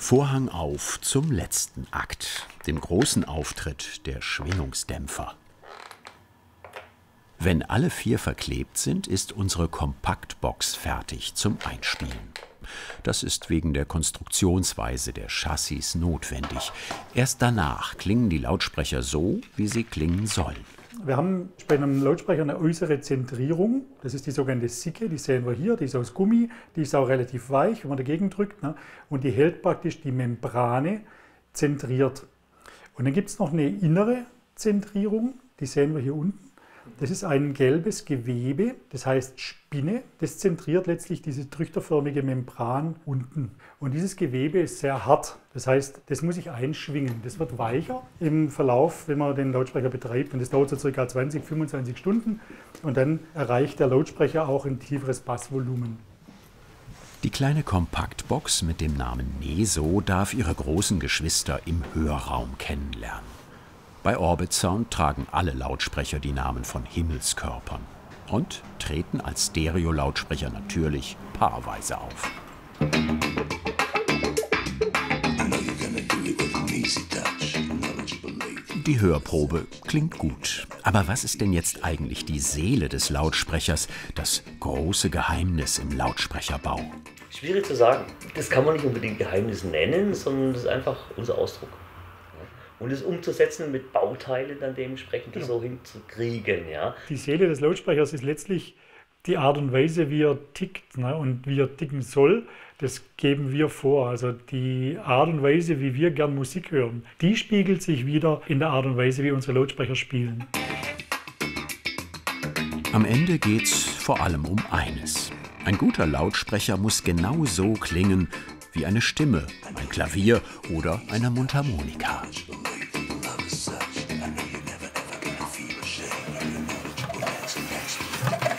Vorhang auf zum letzten Akt, dem großen Auftritt der Schwingungsdämpfer. Wenn alle 4 verklebt sind, ist unsere Kompaktbox fertig zum Einspielen. Das ist wegen der Konstruktionsweise der Chassis notwendig. Erst danach klingen die Lautsprecher so, wie sie klingen sollen. Wir haben bei einem Lautsprecher eine äußere Zentrierung. Das ist die sogenannte Sicke, die sehen wir hier. Die ist aus Gummi, die ist auch relativ weich, wenn man dagegen drückt. Ne? Und die hält praktisch die Membrane zentriert. Und dann gibt es noch eine innere Zentrierung, die sehen wir hier unten. Das ist ein gelbes Gewebe, das heißt Spinne. Das zentriert letztlich diese trichterförmige Membran unten. Und dieses Gewebe ist sehr hart. Das heißt, das muss sich einschwingen. Das wird weicher im Verlauf, wenn man den Lautsprecher betreibt. Und das dauert so ca. 20, 25 Stunden. Und dann erreicht der Lautsprecher auch ein tieferes Bassvolumen. Die kleine Kompaktbox mit dem Namen Neso darf ihre großen Geschwister im Hörraum kennenlernen. Bei Orbit Sound tragen alle Lautsprecher die Namen von Himmelskörpern und treten als Stereo-Lautsprecher natürlich paarweise auf. Die Hörprobe klingt gut. Aber was ist denn jetzt eigentlich die Seele des Lautsprechers, das große Geheimnis im Lautsprecherbau? Schwierig zu sagen. Das kann man nicht unbedingt Geheimnis nennen, sondern das ist einfach unser Ausdruck. Und es umzusetzen mit Bauteilen dann dementsprechend so hinzukriegen. Ja. Die Seele des Lautsprechers ist letztlich die Art und Weise, wie er tickt, ne? Und wie er ticken soll, das geben wir vor. Also die Art und Weise, wie wir gern Musik hören, die spiegelt sich wieder in der Art und Weise, wie unsere Lautsprecher spielen. Am Ende geht's vor allem um eines. Ein guter Lautsprecher muss genau so klingen wie eine Stimme, ein Klavier oder eine Mundharmonika.